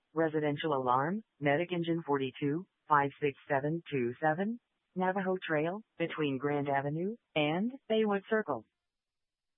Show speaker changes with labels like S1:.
S1: Residential alarm, medic engine 42, 56727, Navajo Trail, between Grand Avenue and Baywood Circle.